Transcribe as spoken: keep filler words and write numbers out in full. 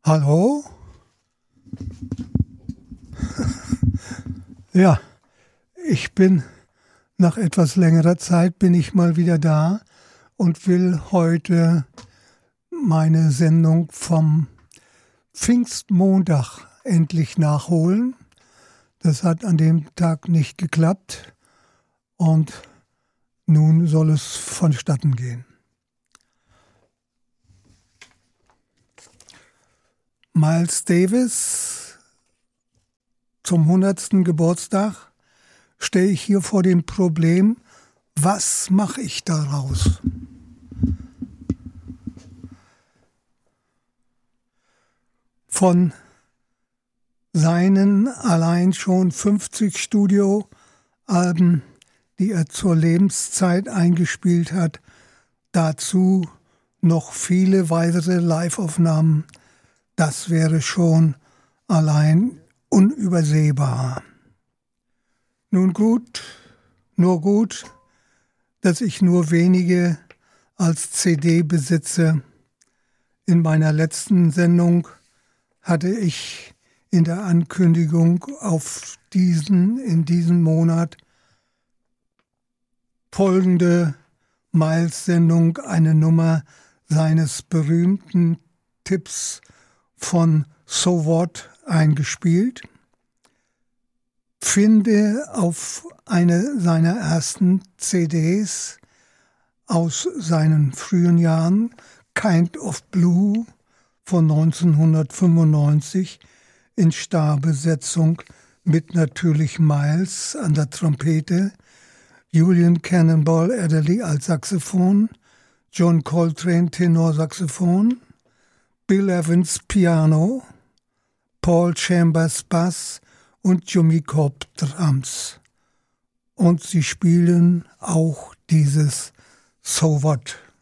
Hallo? Ja, ich bin nach etwas längerer Zeit bin ich mal wieder da und will heute meine Sendung vom Pfingstmontag endlich nachholen. Das hat an dem Tag nicht geklappt und nun soll es vonstatten gehen. Miles Davis zum hundertsten Geburtstag stehe ich hier vor dem Problem, was mache ich daraus? Von seinen allein schon fünfzig Studioalben, die er zur Lebenszeit eingespielt hat, dazu noch viele weitere Live-Aufnahmen. Das wäre schon allein unübersehbar. Nun gut, nur gut, dass ich nur wenige als C D besitze. In meiner letzten Sendung hatte ich in der Ankündigung auf diesen, in diesem Monat folgende Miles-Sendung eine Nummer seines berühmten Tipps von So What eingespielt. Finde auf eine seiner ersten C Ds aus seinen frühen Jahren, Kind of Blue von neunzehnhundertfünfundneunzig, in Starbesetzung mit natürlich Miles an der Trompete, Julian Cannonball Adderley als Saxophon, John Coltrane Tenorsaxophon, Bill Evans Piano, Paul Chambers Bass und Jimmy Cobb Drums. Und sie spielen auch dieses So What.